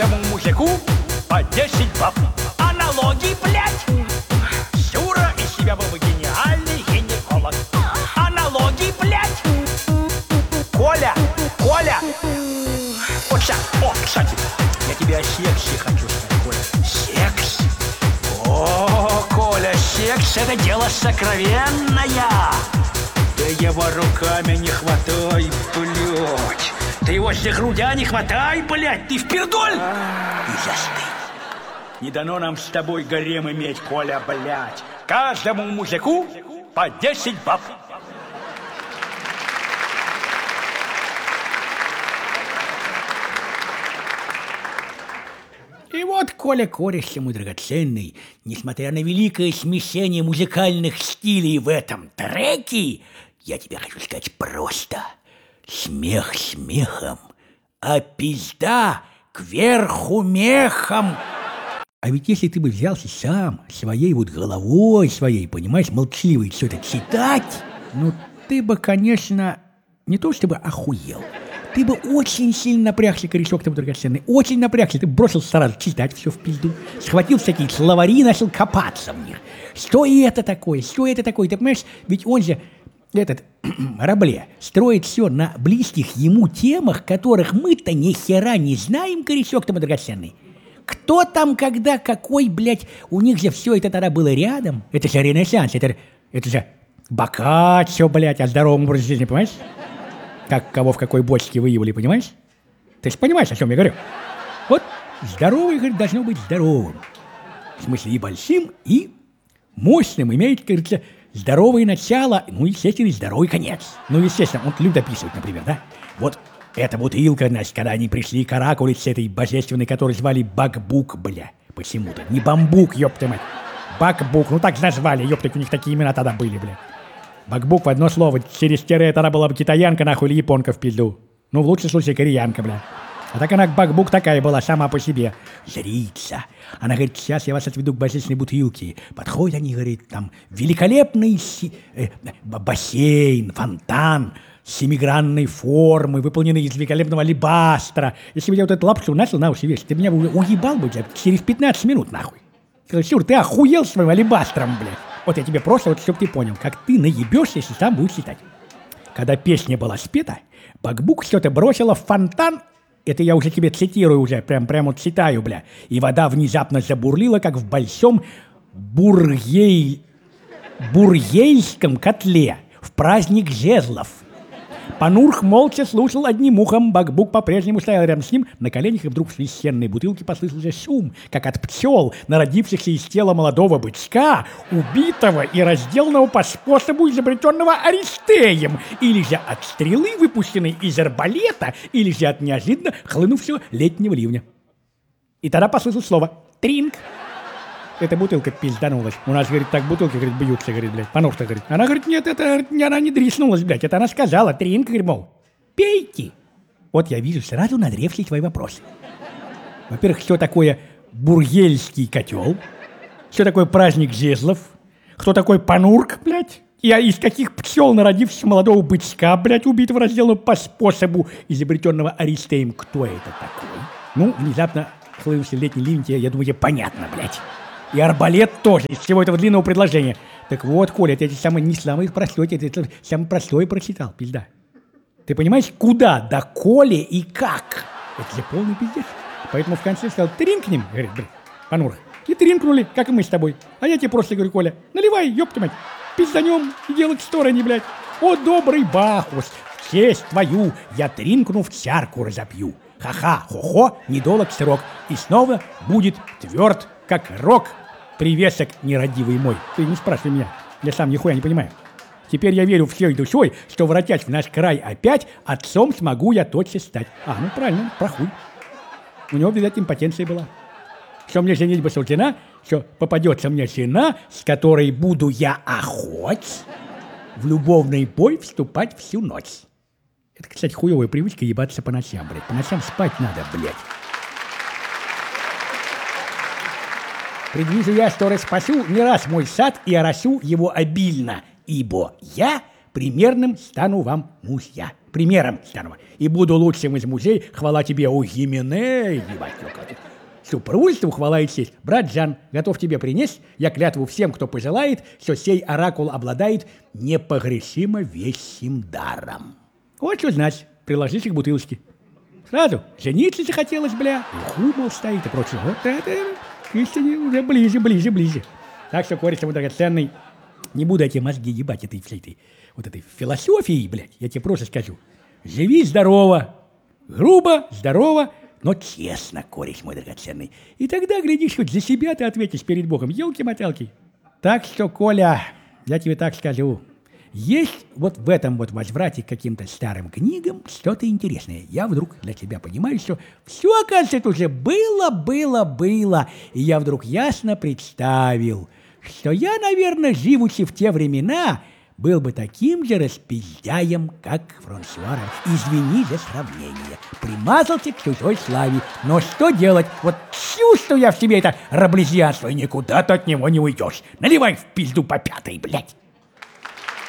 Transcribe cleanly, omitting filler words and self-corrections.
Каждому мужику по 10 баб. Аналогии, блядь. Юра из себя был бы гениальный гинеколог. Аналогии, блядь. Коля. Вот сейчас. О, кстати, я тебе о сексе хочу сказать, Коля. Секс? О, Коля, секс — это дело сокровенное. Ты его руками не хватай, блядь. Ты его за грудя не хватай, блядь. Ты впердоль и застынь. Не дано нам с тобой гарем иметь, Коля, блядь. Каждому мужику по 10 баб. И вот, Коля, кореш мой драгоценный, несмотря на великое смешение музыкальных стилей в этом треке, я тебе хочу сказать просто: смех смехом, а пизда кверху мехом. А ведь если ты бы взялся сам, своей вот головой своей, понимаешь, молчаливой все это читать, ну ты бы, конечно, не то чтобы охуел, ты бы очень сильно напрягся, корешок ты бы драгоценный, очень напрягся, ты бросил сразу читать все в пизду, схватил всякие словари и начал копаться в них. Что это такое, ты понимаешь, ведь он же, этот Рабле, строит все на близких ему темах, которых мы-то ни хера не знаем, корешок ты драгоценный. Кто там, когда, какой, блядь, у них же все это тогда было рядом. Это же Ренессанс, это же Боккаччо, блядь, о здоровом образе жизни, понимаешь? Как кого в какой бочке выявили, понимаешь? Ты же понимаешь, о чем я говорю? Вот здоровый, говорит, должно быть здоровым. В смысле и большим, и мощным. Имеет, говорится, здоровое начало, ну, естественно, и здоровый конец. Ну, естественно, он любит описывать, например, да? Вот эта бутылка, значит, когда они пришли каракулить с этой божественной, которую звали Бакбук, бля, почему-то. Не Бамбук, ёпта мать. Бакбук, ну так назвали, ёпта, у них такие имена тогда были, бля. Бакбук в одно слово, через тире тогда была бы китаянка, нахуй, или японка в пизду. Ну, в лучшем случае, кореянка, бля. А так она, Бакбук, такая была сама по себе. Жрица. Она говорит: сейчас я вас отведу к божественной бутылке. Подходят они, говорит, там великолепный бассейн, фонтан, семигранной формы, выполненный из великолепного алебастра. Если бы я вот эту лапшу начал на уши вешать, ты меня бы уебал бы, блядь, через 15 минут, нахуй. Сказал: Сюр, ты охуел своим алебастром, блядь. Вот я тебе просто, вот чтоб ты понял, как ты наебешься, если сам будешь читать. Когда песня была спета, Бакбук что-то бросила в фонтан. Это я уже тебе цитирую, уже прям вот читаю, бля. И вода внезапно забурлила, как в большом бургейском котле в праздник жезлов. Панурх молча слушал одним ухом, Бакбук по-прежнему стоял рядом с ним на коленях, и вдруг в священной бутылке послышался шум, как от пчел, народившихся из тела молодого бычка, убитого и разделанного по способу, изобретенного Аристеем, или же от стрелы, выпущенной из арбалета, или же от неожиданно хлынувшего летнего ливня. И тогда послышалось слово «тринг». Эта бутылка пизданулась. У нас, говорит, так бутылки, говорит, бьются, говорит, блядь. Панух-то, говорит. Она говорит: нет, это она не дриснулась, блядь. Это она сказала: тринг, говорит, мол, пейте. Вот я вижу сразу надревшие твои вопросы. Во-первых, что такое бургельский котел? Что такое праздник жезлов? Кто такой Панурк, блядь? И из каких пчел народившегося молодого бычка, блядь, убитого, разделанного по способу, изобретенного Аристеем? Кто это такой? Ну, внезапно хлынувший летний ливень, я думаю, тебе понятно, блядь. И арбалет тоже, из всего этого длинного предложения. Так вот, Коля, это не самое простое, это самое простое прочитал, пизда. Ты понимаешь, куда, до Коли и как? Это же полный пиздец. Поэтому в конце сказал: тринкнем, говорит, блядь, Панур. И тринкнули, как и мы с тобой. А я тебе просто говорю: Коля, наливай, ёпта мать, пизданем и делай в стороне, блядь. О, добрый Бахус, в честь твою я тринкну в чарку разопью. Ха-ха, хо-хо, недолг срок, и снова будет тверд, как рог. Привесок нерадивый мой. Ты не спрашивай меня, я сам нихуя не понимаю. Теперь я верю всей душой, что, воротясь в наш край опять, отцом смогу я тотчас стать. А, ну правильно, прохуй. У него, видать, импотенция была. Что мне женитьба суждена, что попадется мне жена, с которой буду я охоть, в любовный бой вступать всю ночь. Это, кстати, хуевая привычка ебаться по ночам, блядь. По ночам спать надо, блядь. Предвижу я, что распасу не раз мой сад и оросю его обильно, ибо я примерным стану вам мужья. примером стану. И буду лучшим из мужей, хвала тебе, у Гименей, ебать, супружеству хвала и честь. Брат Жан, готов тебе принес, я клятву всем, кто пожелает, что сей оракул обладает непогрешимо вещим даром. Вот что значит, приложись к бутылочке. Сразу жениться захотелось, бля, и хумол стоит и прочее. Вот это к истине уже ближе. Так что, кореш мой драгоценный, не буду я тебе мозги ебать этой философией, блядь, я тебе просто скажу. Живи здорово, грубо, здорово, но честно, кореш мой драгоценный. И тогда, глядишь, хоть за себя ты ответишь перед Богом, елки-моталки. Так что, Коля, я тебе так скажу. Есть вот в этом вот возврате к каким-то старым книгам что-то интересное. Я вдруг для себя понимаю, что все, оказывается, это уже было. И я вдруг ясно представил, что я, наверное, живучи в те времена, был бы таким же распиздяем, как Франсуа. Извини за сравнение. Примазался к чужой славе. Но что делать? Вот чувствую я в себе это раблезианство, и никуда ты от него не уйдешь. Наливай в пизду по пятой, блядь.